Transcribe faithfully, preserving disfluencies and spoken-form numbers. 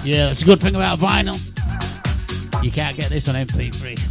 Yeah, that's a good thing about vinyl. You can't get this on M P three.